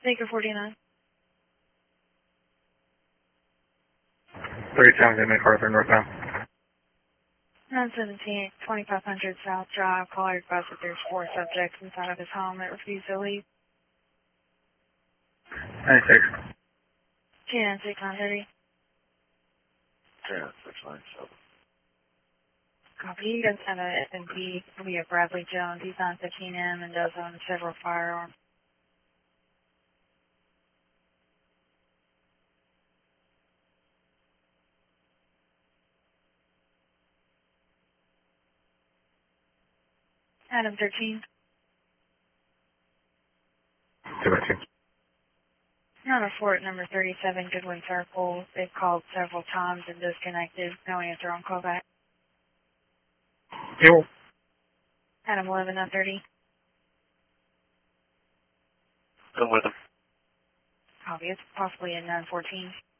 Baker 49. 37 in MacArthur, northbound. 917, 2500 South Drive. Caller advised that there's 4 subjects inside of his home that refuse to leave. 96. 296 930. 29697. Copy. You guys have a S&P. It'll be a Bradley Jones. He's 915M and does own several firearms. Adam 13. 202. Not a fort number 37, Goodwin Circle. They've called several times and disconnected. No answer on callback. Fuel. Adam 11 930. I'm with him. Copy. It's possibly a 914.